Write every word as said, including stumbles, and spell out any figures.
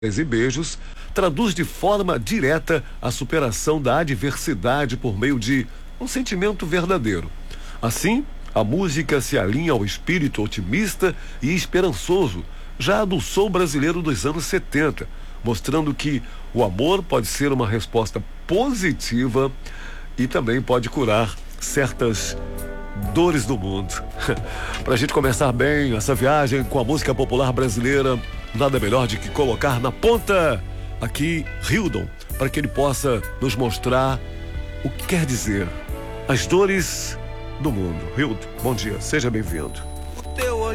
e beijos traduz de forma direta a superação da adversidade por meio de um sentimento verdadeiro. Assim, a música se alinha ao espírito otimista e esperançoso, já do soul brasileiro dos anos setenta, mostrando que o amor pode ser uma resposta positiva e também pode curar certas dores do mundo. Pra gente começar bem essa viagem com a música popular brasileira, nada melhor de que colocar na ponta aqui Hildon, para que ele possa nos mostrar o que quer dizer as dores do mundo. Hildon, bom dia, seja bem-vindo.